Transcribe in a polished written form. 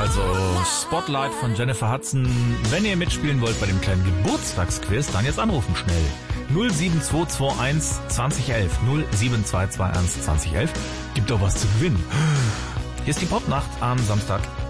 also Spotlight von Jennifer Hudson. Wenn ihr mitspielen wollt bei dem kleinen Geburtstagsquiz, dann jetzt anrufen schnell. 07221 2011. 07221 2011. Gibt doch was zu gewinnen. Hier ist die Popnacht am Samstag.